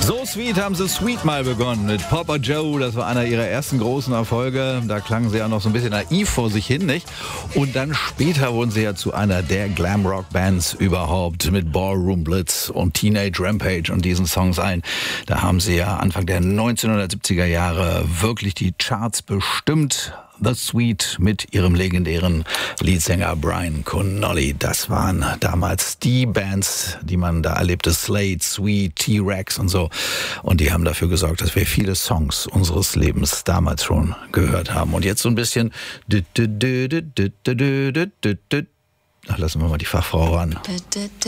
So Sweet haben sie Sweet mal begonnen mit Papa Joe. Das war einer ihrer ersten großen Erfolge. Da klangen sie ja noch so ein bisschen naiv vor sich hin, nicht? Und dann später wurden sie ja zu einer der Glamrock-Bands überhaupt mit Ballroom Blitz und Teenage Rampage und diesen Songs ein. Da haben sie ja Anfang der 1970er Jahre wirklich die Charts bestimmt. The Sweet mit ihrem legendären Leadsänger Brian Connolly. Das waren damals die Bands, die man da erlebte. Slade, Sweet, T-Rex und so. Und die haben dafür gesorgt, dass wir viele Songs unseres Lebens damals schon gehört haben. Und jetzt so ein bisschen... Ach, lassen wir mal die Fachfrau ran.